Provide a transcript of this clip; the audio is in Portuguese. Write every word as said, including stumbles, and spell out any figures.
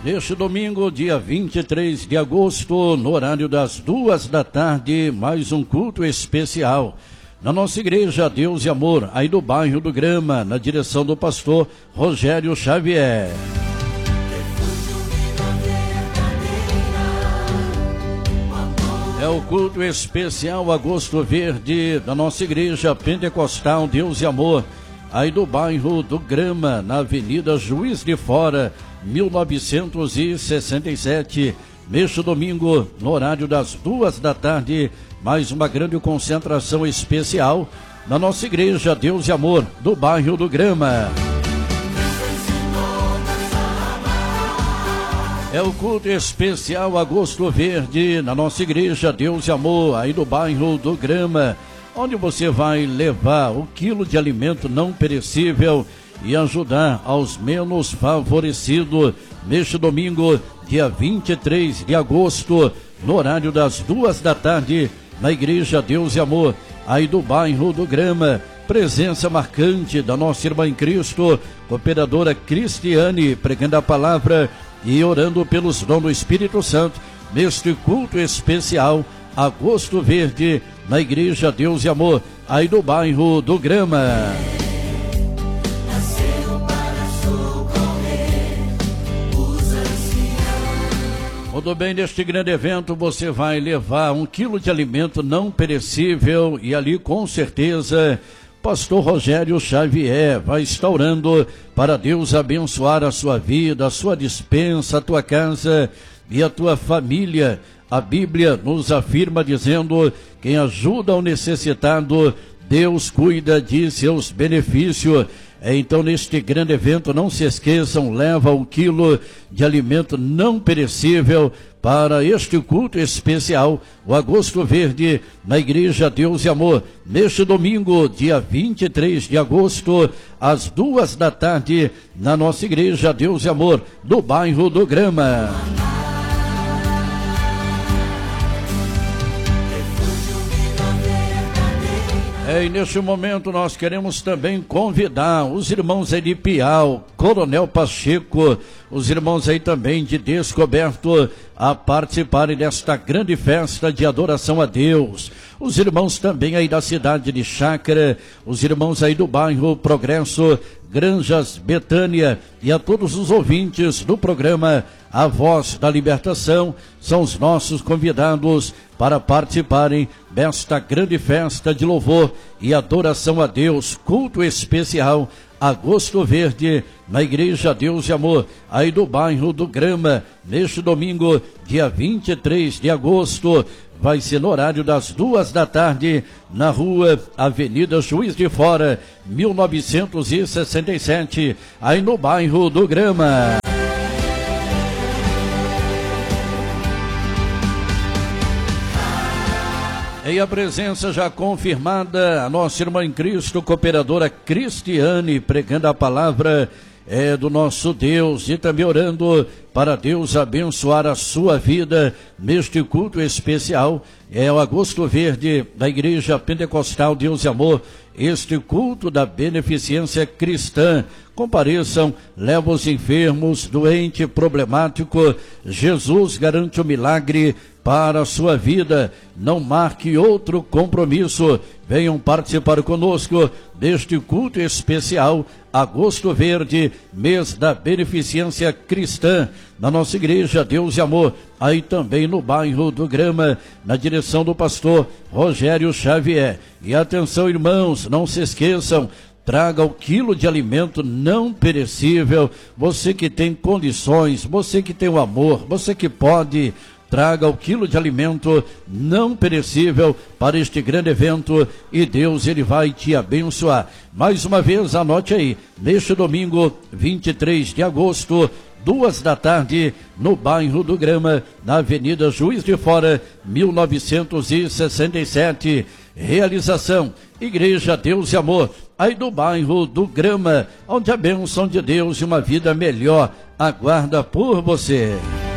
Neste domingo, dia vinte e três de agosto, no horário das duas da tarde, mais um culto especial na nossa igreja Deus e Amor, aí do bairro do Grama, na direção do pastor Rogério Xavier. É o culto especial Agosto Verde da nossa igreja pentecostal Deus e Amor, aí do bairro do Grama, na Avenida Juiz de Fora, mil novecentos e sessenta e sete. Neste domingo, no horário das duas da tarde, mais uma grande concentração especial na nossa igreja Deus e Amor, do bairro do Grama. É o culto especial Agosto Verde na nossa igreja Deus e Amor, aí do bairro do Grama, onde você vai levar o quilo de alimento não perecível e ajudar aos menos favorecidos neste domingo, dia vinte e três de agosto, no horário das duas da tarde, na igreja Deus e Amor, aí do bairro do Grama. Presença marcante da nossa irmã em Cristo, cooperadora Cristiane, pregando a palavra e orando pelos dons do Espírito Santo, neste culto especial Agosto Verde, na igreja Deus e Amor, aí do bairro do Grama. Tudo bem, neste grande evento você vai levar um quilo de alimento não perecível e ali com certeza pastor Rogério Xavier vai estar orando para Deus abençoar a sua vida, a sua despensa, a tua casa e a tua família. A Bíblia nos afirma dizendo: quem ajuda o necessitado, Deus cuida de seus benefícios. Então, neste grande evento, não se esqueçam, leva um quilo de alimento não perecível para este culto especial, o Agosto Verde, na igreja Deus e Amor, neste domingo, dia vinte e três de agosto, às duas da tarde, na nossa igreja Deus e Amor, do bairro do Grama. É, e neste momento nós queremos também convidar os irmãos aí de Piau, Coronel Pacheco, os irmãos aí também de Descoberto a participarem desta grande festa de adoração a Deus. Os irmãos também aí da cidade de Chácara, os irmãos aí do bairro Progresso, Granjas, Betânia e a todos os ouvintes do programa A Voz da Libertação, são os nossos convidados para participarem desta grande festa de louvor e adoração a Deus, culto especial Agosto Verde, na igreja Deus e Amor, aí do bairro do Grama, neste domingo, dia vinte e três de agosto, vai ser no horário das duas da tarde, na rua Avenida Juiz de Fora, mil novecentos e sessenta e sete, aí no bairro do Grama. E a presença já confirmada, a nossa irmã em Cristo, cooperadora Cristiane, pregando a palavra é, do nosso Deus e também orando para Deus abençoar a sua vida neste culto especial. É o Agosto Verde da Igreja Pentecostal Deus e Amor, este culto da beneficência cristã. Compareçam, leva os enfermos, doente, problemático. Jesus garante o milagre para a sua vida. Não marque outro compromisso. Venham participar conosco deste culto especial Agosto Verde, mês da beneficência cristã, na nossa igreja Deus e Amor, aí também no bairro do Grama, na direção do pastor Rogério Xavier. E atenção, irmãos, não se esqueçam, traga o quilo de alimento não perecível. Você que tem condições, você que tem o amor, você que pode, traga o quilo de alimento não perecível para este grande evento e Deus, ele vai te abençoar. Mais uma vez, anote aí, neste domingo, vinte e três de agosto, duas da tarde, no bairro do Grama, na Avenida Juiz de Fora, mil novecentos e sessenta e sete. Realização, Igreja Deus e Amor, aí do bairro do Grama, onde a bênção de Deus e uma vida melhor aguarda por você.